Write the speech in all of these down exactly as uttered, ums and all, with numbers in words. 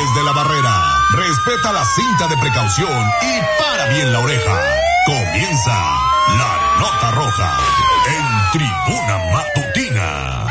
desde la barrera. Respeta la cinta de precaución y para bien la oreja. Comienza la Nota Roja en Tribuna Matutina.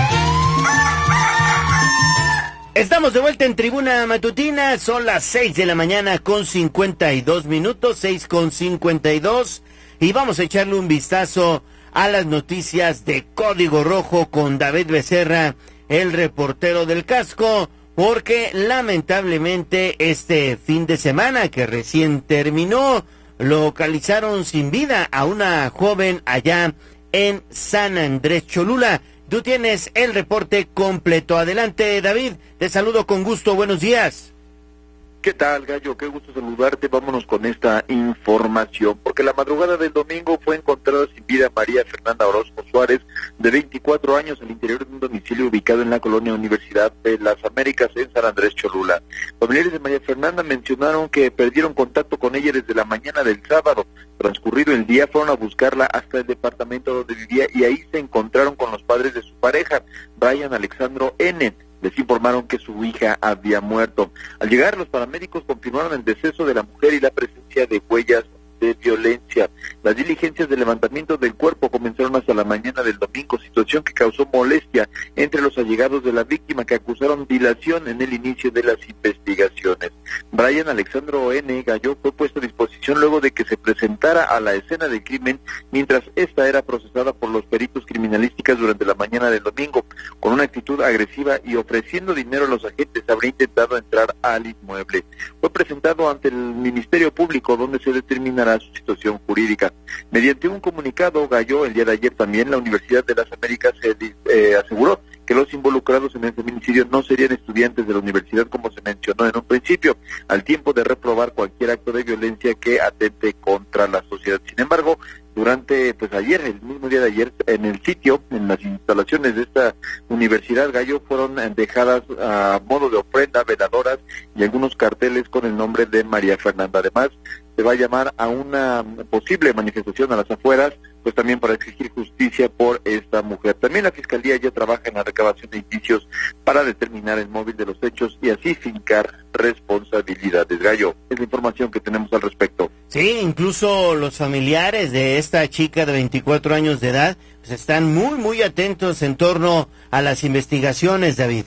Estamos de vuelta en Tribuna Matutina, son las seis de la mañana con cincuenta y dos minutos, seis con cincuenta y dos, y vamos a echarle un vistazo a las noticias de Código Rojo con David Becerra, el reportero del casco, porque lamentablemente este fin de semana que recién terminó, localizaron sin vida a una joven allá en San Andrés Cholula. Tú tienes el reporte completo. Adelante, David. Te saludo con gusto. Buenos días. ¿Qué tal, Gallo? Qué gusto saludarte. Vámonos con esta información, porque la madrugada del domingo fue encontrada sin vida María Fernanda Orozco Suárez, de veinticuatro años, al interior de un domicilio ubicado en la colonia Universidad de las Américas, en San Andrés Cholula. Familiares de María Fernanda mencionaron que perdieron contacto con ella desde la mañana del sábado. Transcurrido el día, fueron a buscarla hasta el departamento donde vivía y ahí se encontraron con los padres de su pareja, Brian Alexandro N. Les informaron que su hija había muerto. Al llegar, los paramédicos confirmaron el deceso de la mujer y la presencia de huellas de violencia. Las diligencias de levantamiento del cuerpo comenzaron hasta la mañana del domingo, situación que causó molestia entre los allegados de la víctima, que acusaron dilación en el inicio de las investigaciones. Brian Alexandro N. Gallo fue puesto a disposición luego de que se presentara a la escena del crimen, mientras esta era procesada por los peritos criminalísticas durante la mañana del domingo. Con una actitud agresiva y ofreciendo dinero a los agentes, habría intentado entrar al inmueble. Fue presentado ante el Ministerio Público, donde se determinará su situación jurídica. Mediante un comunicado, Gallo, el día de ayer también, la Universidad de las Américas se eh, aseguró que los involucrados en el feminicidio no serían estudiantes de la universidad, como se mencionó en un principio, al tiempo de reprobar cualquier acto de violencia que atente contra la sociedad. Sin embargo, durante, pues ayer, el mismo día de ayer, en el sitio, en las instalaciones de esta universidad, Gallo, fueron dejadas a modo de ofrenda, veladoras y algunos carteles con el nombre de María Fernanda. Además, se va a llamar a una posible manifestación a las afueras, pues también para exigir justicia por esta mujer. También la Fiscalía ya trabaja en la recabación de indicios para determinar el móvil de los hechos y así fincar responsabilidades. Gallo, es la información que tenemos al respecto. Sí, incluso los familiares de esta chica de veinticuatro años de edad pues están muy, muy atentos en torno a las investigaciones, David.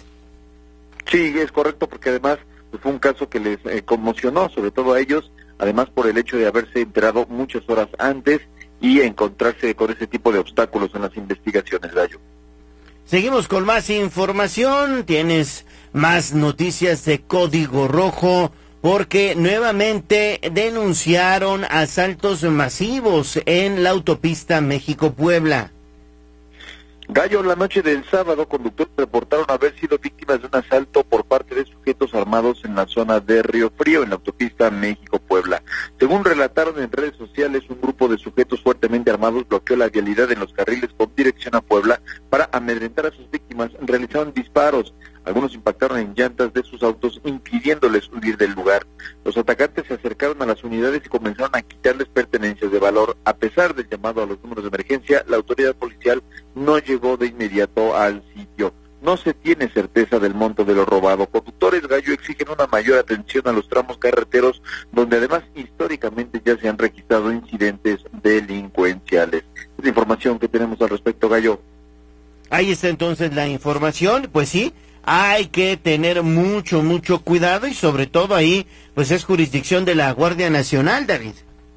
Sí, es correcto, porque además pues, fue un caso que les eh, conmocionó, sobre todo a ellos, además por el hecho de haberse enterado muchas horas antes y encontrarse con ese tipo de obstáculos en las investigaciones, Gallo. Seguimos con más información, tienes más noticias de Código Rojo, porque nuevamente denunciaron asaltos masivos en la autopista México-Puebla. Gallo, la noche del sábado, conductores reportaron haber sido víctimas de un asalto por parte de sujetos armados en la zona de Río Frío, en la autopista México-Puebla. Según relataron en redes sociales, un grupo de sujetos fuertemente armados bloqueó la vialidad en los carriles con dirección a Puebla para amedrentar a sus víctimas. Realizaron disparos. Algunos impactaron en llantas de sus autos, impidiéndoles huir del lugar. Los atacantes se acercaron a las unidades y comenzaron a quitarles pertenencias de valor. A pesar del llamado a los números de emergencia, la autoridad policial no llegó de inmediato al sitio. No se tiene certeza del monto de lo robado. Conductores, Gallo, exigen una mayor atención a los tramos carreteros, donde además históricamente ya se han registrado incidentes delincuenciales. Es la información que tenemos al respecto, Gallo. Ahí está entonces la información, pues sí. Hay que tener mucho, mucho cuidado y sobre todo ahí, pues es jurisdicción de la Guardia Nacional, David.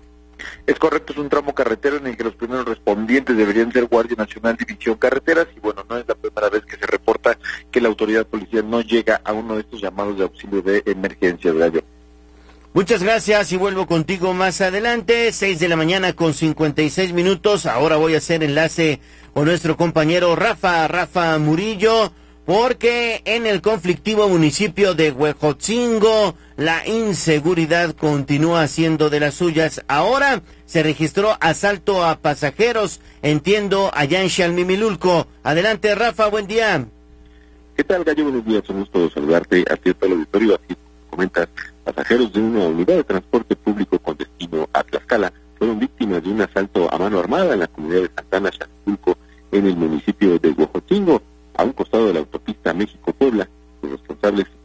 Es correcto, es un tramo carretero en el que los primeros respondientes deberían ser Guardia Nacional División Carreteras y bueno, no es la primera vez que se reporta que la autoridad policial no llega a uno de estos llamados de auxilio de emergencia, Gallo. Muchas gracias y vuelvo contigo más adelante, seis de la mañana con cincuenta y seis minutos. Ahora voy a hacer enlace con nuestro compañero Rafa, Rafa Murillo, porque en el conflictivo municipio de Huejotzingo la inseguridad continúa haciendo de las suyas. Ahora se registró asalto a pasajeros, entiendo, allá en Xalmimilulco. Adelante, Rafa, buen día. ¿Qué tal, Gallo? Buenos días, un gusto saludarte a ti, a todo el auditorio. Así comentas, pasajeros de una unidad de transporte público con destino a Tlaxcala fueron víctimas de un asalto a mano armada en la comunidad de Santana, Xalmimilulco, en el municipio de Huejotzingo, a un costado de la autopista México-Puebla. Los responsables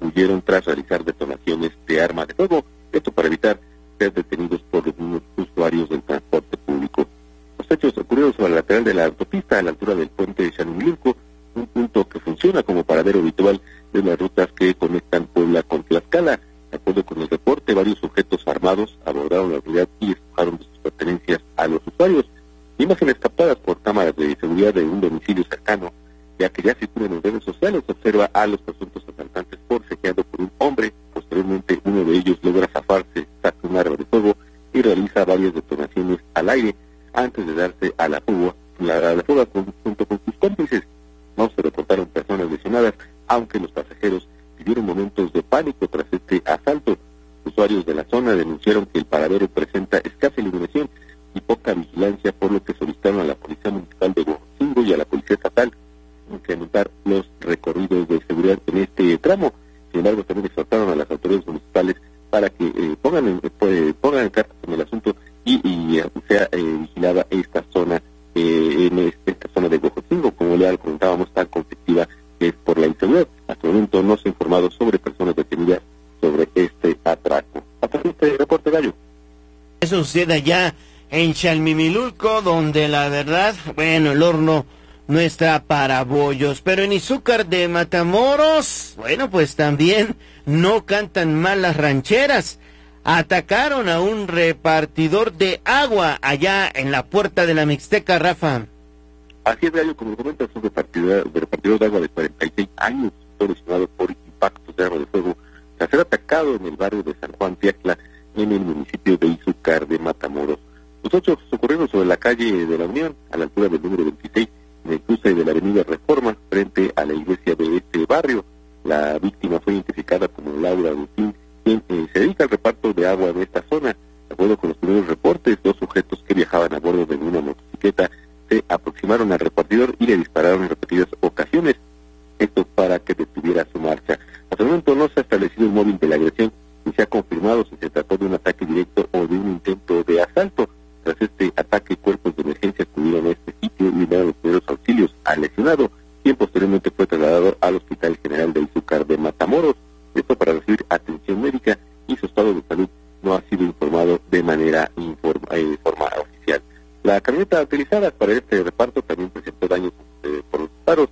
huyeron tras realizar detonaciones de arma de fuego, esto para evitar ser detenidos por los mismos usuarios del transporte público. Los hechos ocurrieron sobre el lateral de la autopista a la altura del puente de Xanumilulco, un punto que funciona como paradero habitual de las rutas que conectan Puebla con Tlaxcala. De acuerdo con el reporte, varios sujetos armados abordaron la unidad y despojaron de sus pertenencias a los usuarios. Imágenes captadas por cámaras de seguridad de un domicilio cercano, ya que ya circulan en redes sociales, observa a los presuntos asaltantes forcejeando por un hombre. Posteriormente, uno de ellos logra zafarse, saca un arma de fuego y realiza varias detonaciones al aire antes de darse a la fuga, la, a la fuga con, junto con sus cómplices. No se reportaron personas lesionadas, aunque los pasajeros vivieron momentos de pánico tras este asalto. Usuarios de la zona denunciaron que el paradero presenta escasa iluminación y poca vigilancia, por lo que solicitaron a la Policía Municipal de Huejotzingo y a la Policía Estatal incrementar los recorridos de seguridad en este tramo. Sin embargo, también exhortaron a las autoridades municipales para que eh, pongan en, pues, pongan en cartas en el asunto y, y uh, sea eh, vigilada esta zona, eh, en este, esta zona de Huejotzingo, como ya lo comentábamos, tan conflictiva que es por la inseguridad. Hasta el momento no se ha informado sobre personas detenidas sobre este atraco. Hasta este reporte, Gallo. Eso sucede allá en Xalmimilulco, donde la verdad, bueno, el horno no está para bollos, pero en Izúcar de Matamoros, bueno, pues también no cantan mal las rancheras. Atacaron a un repartidor de agua allá en la Puerta de la Mixteca, Rafa. Así es, Gallo, como comentas, un repartidor, de repartidor de agua de cuarenta y seis años fue lesionado por impactos de arma de fuego tras ser atacado en el barrio de San Juan Tiacla, en el municipio de Izúcar de Matamoros. Los hechos ocurrieron sobre la calle de la Unión, a la altura del número veintiséis, en el cruce de la avenida Reforma, frente a la iglesia de este barrio. La víctima fue identificada como Laura Agustín, quien eh, se dedica al reparto de agua en esta zona. De acuerdo con los primeros reportes, dos sujetos que viajaban a bordo de una motocicleta se aproximaron al repartidor y le dispararon en repetidas ocasiones, esto para que detuviera su marcha. Hasta el momento no se ha establecido el móvil de la agresión ni se ha confirmado si se trató de un ataque directo o de un intento de asalto. Tras este ataque, cuerpos de emergencia acudieron a este sitio y brindaron los primeros auxilios al lesionado, quien posteriormente fue trasladado al Hospital General de Izúcar de Matamoros, esto para recibir atención médica, y su estado de salud no ha sido informado de manera informa, eh, forma oficial. La camioneta utilizada para este reparto también presentó daños eh, por los disparos.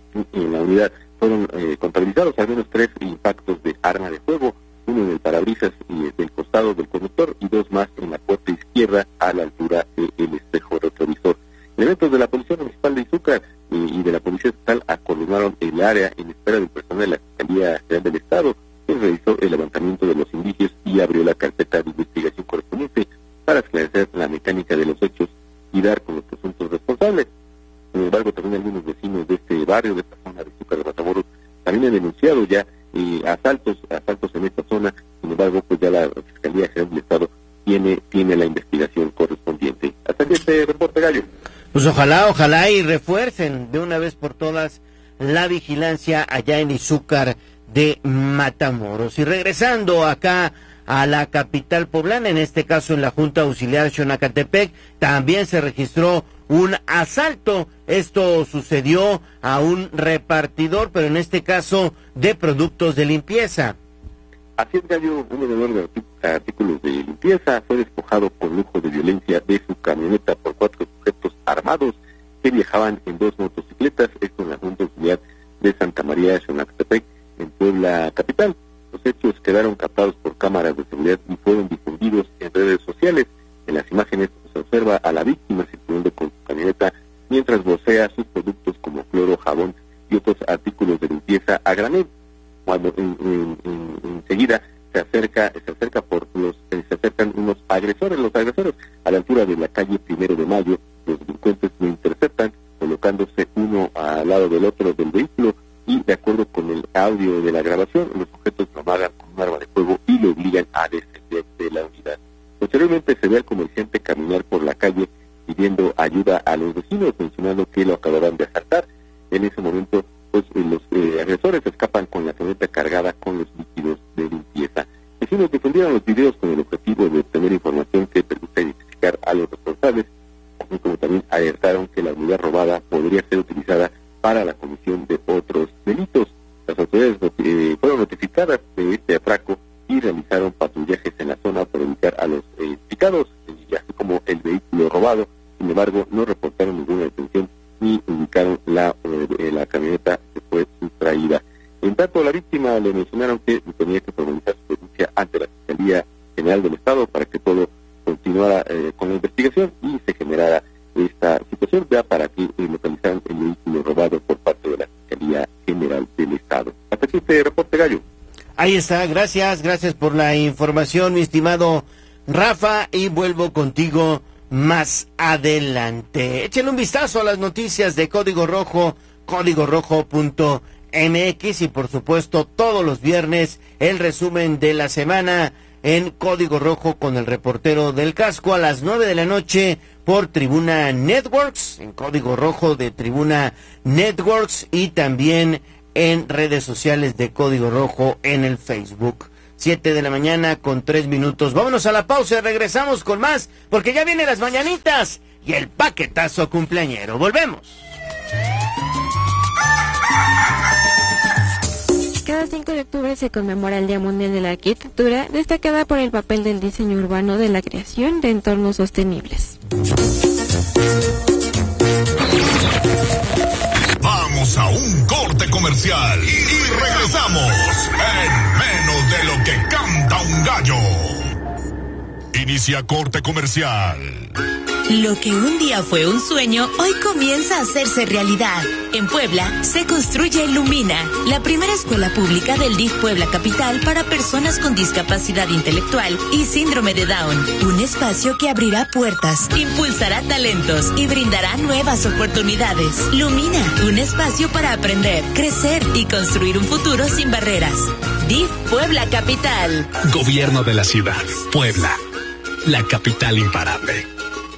En la unidad fueron eh, contabilizados al menos tres impactos de arma de fuego, uno en el parabrisas y del costado del conductor y dos más en la puerta izquierda a la altura del espejo retrovisor. Elementos de la Policía Municipal de Izúcar eh, y de la Policía Estatal acordonaron el área en espera del personal de la Fiscalía General del Estado, que realizó el levantamiento de los indicios y abrió la carpeta de investigación correspondiente para esclarecer la mecánica de los hechos y dar con los presuntos responsables. Sin embargo, también algunos vecinos de este barrio, de esta zona de Izúcar de Matamoros, también han denunciado ya eh, asaltos, asaltos en esta zona. Sin embargo, pues ya la Fiscalía General del Estado tiene, tiene la investigación correspondiente. Hasta aquí este reporte, Gallo. Pues ojalá, ojalá y refuercen de una vez por todas la vigilancia allá en Izúcar de Matamoros. Y regresando acá a la capital poblana, en este caso en la Junta Auxiliar Xonacatepec, también se registró un asalto. Esto sucedió a un repartidor, pero en este caso de productos de limpieza. Así es, Gallo, un vendedor de artículos de limpieza fue despojado con lujo de violencia de su camioneta por cuatro sujetos armados que viajaban en dos motocicletas, esto en la Junta Auxiliar de Santa María de Xonacatepec, en Puebla capital. Los hechos quedaron captados por cámaras de seguridad y fueron difundidos en redes sociales. En las imágenes se observa a la víctima circulando con su camioneta mientras vocea sus productos como cloro, jabón y otros artículos de limpieza a granel. Cuando en, en, en, enseguida se acerca, se acerca por los, eh, se acercan unos agresores, los agresores a la altura de la calle Primero de Mayo, los delincuentes lo interceptan, colocándose uno al lado del otro del vehículo, y de acuerdo con el audio de la grabación, los sujetos lo amagan con un arma de fuego y lo obligan a descender de la unidad. Posteriormente se ve al comerciante caminar por la calle pidiendo ayuda a los vecinos, mencionando que lo acababan de asaltar. En ese momento, pues los eh, agresores escapan con la camioneta cargada con los líquidos de limpieza. Vecinos difundieron los videos con el objetivo de obtener información que permita identificar a los responsables, así como también alertaron que la unidad robada podría ser utilizada para la comisión de otros delitos. Las autoridades eh, fueron notificadas este atraco y realizaron patrullajes en la zona para ubicar a los eh, implicados, y así como el vehículo robado. Sin embargo, no reportaron ninguna detención ni ubicaron la, eh, la camioneta que fue sustraída. En tanto, la víctima le mencionaron que tenía que formalizar su denuncia ante la Fiscalía General del Estado para que todo continuara eh, con la investigación y se generara esta situación ya para que eh, localizaran el vehículo robado por parte de la Fiscalía General del Estado. Hasta aquí este reporte, Gallo. Ahí está, gracias, gracias por la información, mi estimado Rafa, y vuelvo contigo más adelante. Échale un vistazo a las noticias de Código Rojo, código rojo punto m x, y por supuesto todos los viernes el resumen de la semana en Código Rojo con el reportero del casco a las nueve de la noche por Tribuna Networks, en Código Rojo de Tribuna Networks, y también en redes sociales de Código Rojo en el Facebook. Siete de la mañana con tres minutos. Vámonos a la pausa y regresamos con más, porque ya vienen las mañanitas y el paquetazo cumpleañero. Volvemos. Cada cinco de octubre se conmemora el Día Mundial de la Arquitectura, destacada por el papel del diseño urbano de la creación de entornos sostenibles. Vamos a un corte comercial y, y regresamos en menos de lo que canta un gallo. Inicia corte comercial. Lo que un día fue un sueño, hoy comienza a hacerse realidad. En Puebla se construye Lumina, la primera escuela pública del D I F Puebla Capital para personas con discapacidad intelectual y síndrome de Down. Un espacio que abrirá puertas, impulsará talentos y brindará nuevas oportunidades. Lumina, un espacio para aprender, crecer y construir un futuro sin barreras. D I F Puebla Capital. Gobierno de la ciudad, Puebla, la capital imparable.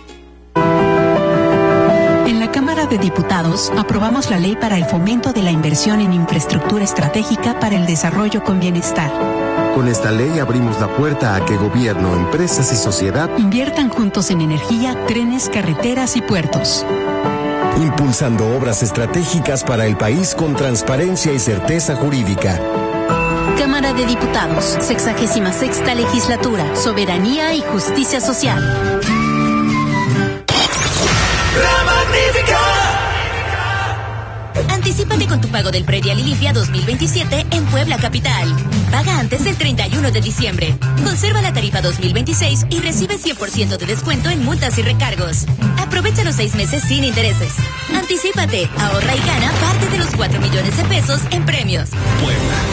En la Cámara de Diputados aprobamos la ley para el fomento de la inversión en infraestructura estratégica para el desarrollo con bienestar. Con esta ley abrimos la puerta a que gobierno, empresas y sociedad inviertan juntos en energía, trenes, carreteras y puertos. Impulsando obras estratégicas para el país con transparencia y certeza jurídica. Cámara de Diputados, sexagésima sexta legislatura, soberanía y justicia social. ¡La Magnífica! Anticípate con tu pago del predial y limpia dos mil veintisiete en Puebla Capital. Paga antes del treinta y uno de diciembre. Conserva la tarifa dos mil veintiséis y recibe cien por ciento de descuento en multas y recargos. Aprovecha los seis meses sin intereses. Anticípate, ahorra y gana parte de los cuatro millones de pesos en premios. Puebla.